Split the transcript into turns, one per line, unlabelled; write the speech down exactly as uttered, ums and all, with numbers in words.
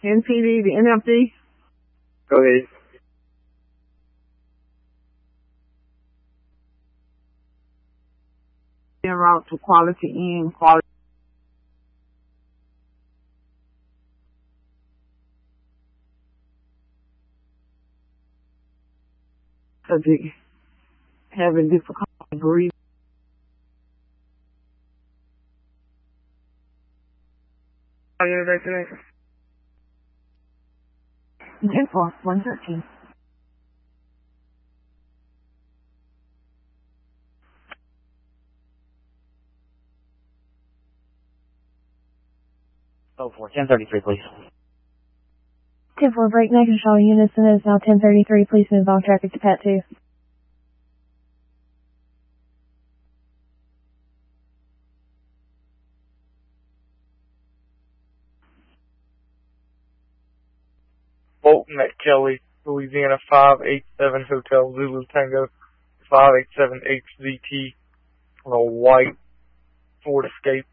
N P D, the N F D.
Go ahead.
En route to quality in, quality. Subject having difficulty breathing.
Are you vaccination?
ten four, one thirteen.
Oh, four, ten thirty-three, please.
ten four, breakneck control unison is now ten thirty-three. Please move all traffic to Pat two.
Bolton at Kelly, Louisiana, five eight seven Hotel Zulu Tango, five eight seven H Z T, on a white Ford Escape.